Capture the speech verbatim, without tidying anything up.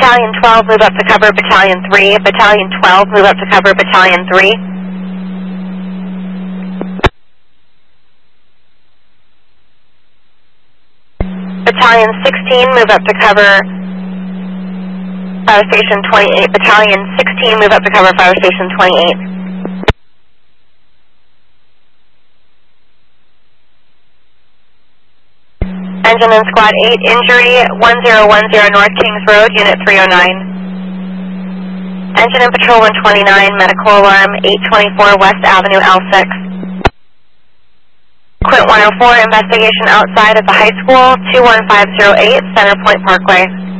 Battalion twelve, move up to cover Battalion three. Battalion twelve, move up to cover Battalion three. Battalion sixteen, move up to cover Fire Station twenty-eight. Battalion sixteen, move up to cover Fire Station twenty-eight. Engine and Squad eight, injury one zero one zero North Kings Road, Unit three oh nine. Engine and Patrol one twenty-nine, medical alarm eight twenty-four West Avenue L six. Quint one oh four, investigation outside of the high school, two one five zero eight Center Point Parkway.